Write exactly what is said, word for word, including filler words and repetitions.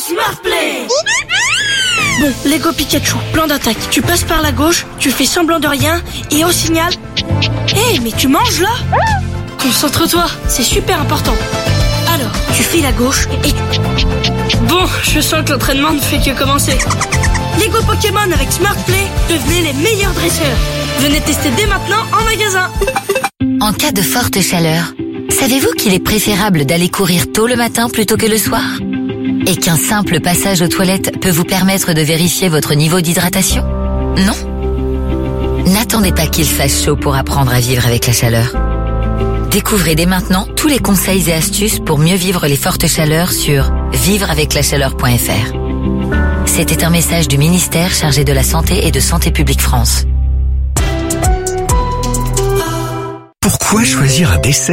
SmartPlay. Bon, Lego Pikachu, plan d'attaque. Tu passes par la gauche, tu fais semblant de rien, et au signal... Hé, hey, mais tu manges là? Concentre-toi, c'est super important. Alors, tu files à gauche et... Bon, je sens que l'entraînement ne fait que commencer. Lego Pokémon avec SmartPlay, devenez les meilleurs dresseurs. Venez tester dès maintenant en magasin. En cas de forte chaleur, savez-vous qu'il est préférable d'aller courir tôt le matin plutôt que le soir? Et qu'un simple passage aux toilettes peut vous permettre de vérifier votre niveau d'hydratation? Non? N'attendez pas qu'il fasse chaud pour apprendre à vivre avec la chaleur. Découvrez dès maintenant tous les conseils et astuces pour mieux vivre les fortes chaleurs sur vivre avec la chaleur point f r. C'était un message du ministère chargé de la Santé et de Santé publique France. Pourquoi choisir un dessert